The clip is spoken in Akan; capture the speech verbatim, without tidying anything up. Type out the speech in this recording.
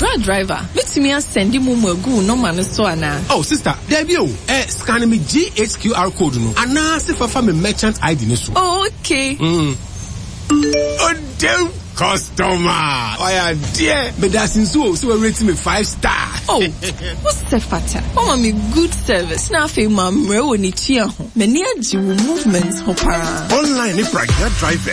Pragra driver. Let me send you mumu go no man so ana. Oh sister, there be oh. Eh, scan me G H Q R code no. Ana se fa fa me merchant I D ni so. Oh, okay. Mm. Oh damn customer. Oh yeah, dear. Me dancing so so we rate me five star. Oh, what's the fatter? Oh, me good service. Now fe mam re oni tia ho. Me ni aji movements ho para. Online ni Pragra driver.